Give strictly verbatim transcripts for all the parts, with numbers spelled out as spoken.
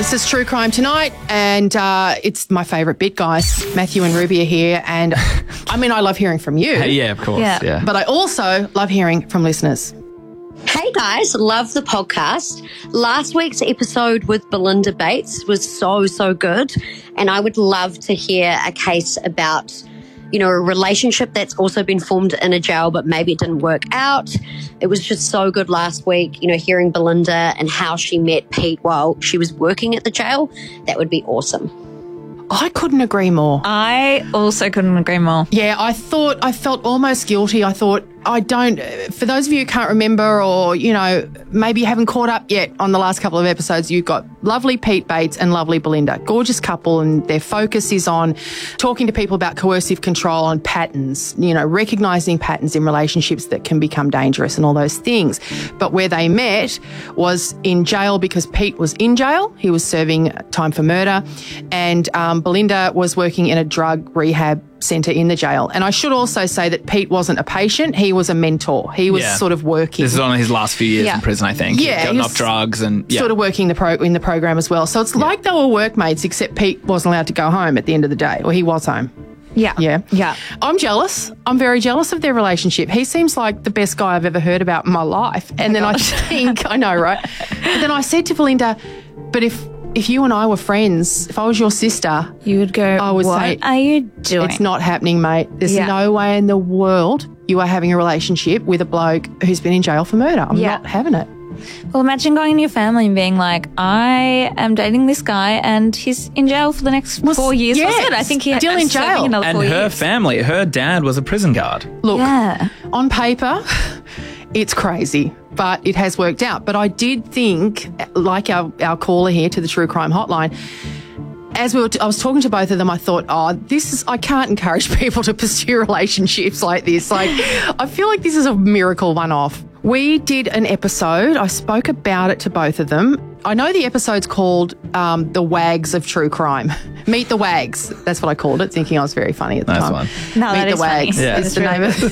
This is True Crime Tonight, and uh, it's my favourite bit, guys. Matthew and Ruby are here, and I mean, I love hearing from you. Hey, yeah, of course. Yeah. Yeah. But I also love hearing from listeners. Hey guys, love the podcast. Last week's episode with Belinda Bates was so, so good. And I would love to hear a case about, you know, a relationship that's also been formed in a jail, but maybe it didn't work out. It was just so good last week, you know, hearing Belinda and how she met Pete while she was working at the jail. That would be awesome. I couldn't agree more. I also couldn't agree more. Yeah, I thought, I felt almost guilty. I thought, I don't, for those of you who can't remember or, you know, maybe you haven't caught up yet on the last couple of episodes, you've got lovely Pete Bates and lovely Belinda. Gorgeous couple, and their focus is on talking to people about coercive control and patterns, you know, recognising patterns in relationships that can become dangerous and all those things. But where they met was in jail because Pete was in jail. He was serving time for murder, and um, Belinda was working in a drug rehab centre in the jail. And I should also say that Pete wasn't a patient, he was a mentor. He was Yeah. sort of working. This is only his last few years Yeah. in prison, I think. Yeah, Gotten he off was drugs and yeah. sort of working the pro- in the program as well. So it's like they were workmates, except Pete wasn't allowed to go home at the end of the day. Or he was home. Yeah. Yeah. Yeah. I'm jealous. I'm very jealous of their relationship. He seems like the best guy I've ever heard about in my life. And then I think, I know, right? But then I said to Belinda, but if if you and I were friends, if I was your sister, You would go, I would what say, are you doing? it's not happening, mate. There's Yeah. no way in the world you are having a relationship with a bloke who's been in jail for murder. I'm Yeah. not having it. Well, imagine going to your family and being like, I am dating this guy and he's in jail for the next Well, four years. yeah, Wasn't it? I think he still in is serving jail. another And four her years. family, her dad was a prison guard. Look, Yeah. on paper, it's crazy, but it has worked out. But I did think, like our, our caller here to the True Crime Hotline, as we were t- I was talking to both of them, I thought, oh, this is, I can't encourage people to pursue relationships like this. Like, I feel like this is a miracle one-off. We did an episode. I spoke about it to both of them. I know the episode's called um, The Wags of True Crime. Meet the Wags. That's what I called it, thinking I was very funny at the Nice time. one. No, Meet that the is funny. Wags Yeah. is the name of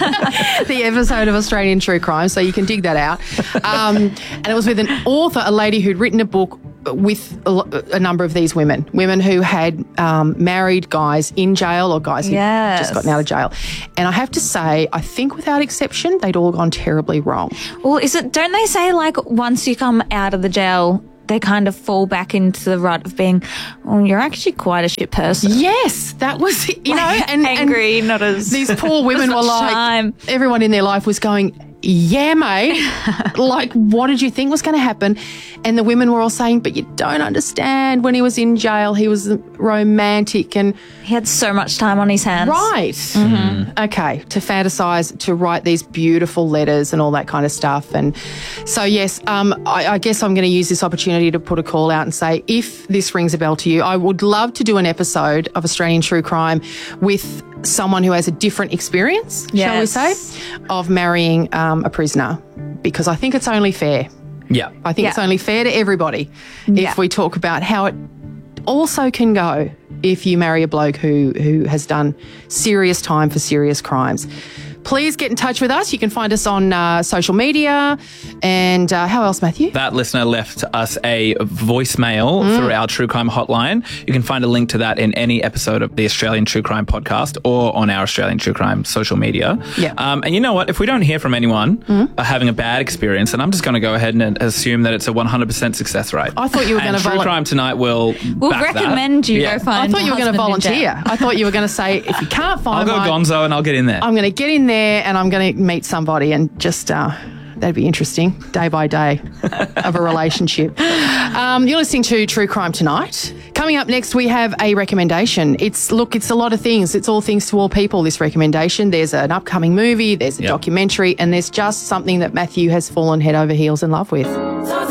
the episode of Australian True Crime, so you can dig that out. Um, and it was with an author, a lady who'd written a book with a, lo- a number of these women, women who had um, married guys in jail or guys who'd Yes. just gotten out of jail. And I have to say, I think without exception, they'd all gone terribly wrong. Well, is it, don't they say like once you come out of the jail, they kind of fall back into the rut of being, well, you're actually quite a shit person. Yes, that was, you know, and, Angry, and not as... these poor women not were as like, time. everyone in their life was going, yeah, mate, like, what did you think was going to happen? And the women were all saying, but you don't understand. When he was in jail, he was romantic and He had so much time on his hands. right. Mm-hmm. Okay, to fantasize, to write these beautiful letters and all that kind of stuff. And so, yes, um, I, I guess I'm going to use this opportunity to put a call out and say, if this rings a bell to you, I would love to do an episode of Australian True Crime with someone who has a different experience, shall we Yes. say, of marrying um, a prisoner, because I think it's only fair. Yeah. I think Yeah. it's only fair to everybody Yeah. if we talk about how it also can go if you marry a bloke who, who has done serious time for serious crimes. Please get in touch with us. You can find us on uh, social media. And uh, how else, Matthew? That listener left us a voicemail Mm. through our True Crime hotline. You can find a link to that in any episode of the Australian True Crime podcast or on our Australian True Crime social media. Yeah. Um, and you know what? If we don't hear from anyone uh, having a bad experience, then I'm just going to go ahead and assume that it's a one hundred percent success rate. I thought you were And going to True volunteer. Crime Tonight will We'll back that. recommend you Yeah. go find I thought you were going to husband in jail. volunteer. I thought you were going to say, if you can't I'll find go one, gonzo and I'll get in there. I'm going to get in there and I'm going to meet somebody and just, uh, that'd be interesting, day by day of a relationship. Um, you're listening to True Crime Tonight. Coming up next, we have a recommendation. It's, look, it's a lot of things. It's all things to all people, this recommendation. There's an upcoming movie, there's a Yep. documentary, and there's just something that Matthew has fallen head over heels in love with.